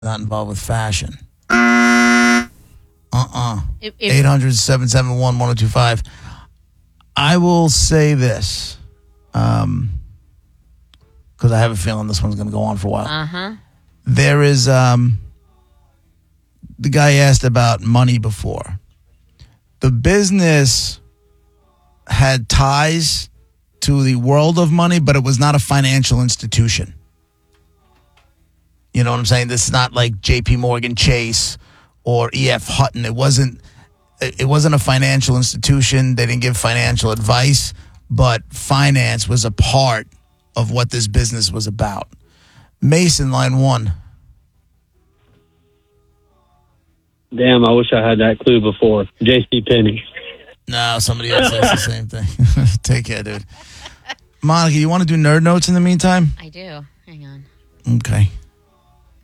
not involved with fashion. 800-771-1025. I will say this, because I have a feeling this one's going to go on for a while. There is, the guy asked about money before. The business had ties to the world of money, but it was not a financial institution. You know what I'm saying? This is not like JP Morgan Chase or EF Hutton. It wasn't a financial institution. They didn't give financial advice, but finance was a part of what this business was about. Mason, line 1. Damn, I wish I had that clue before. J.C. Penney. No, somebody else says the same thing. Take care, dude. Monica, you want to do nerd notes in the meantime? I do. Hang on. Okay.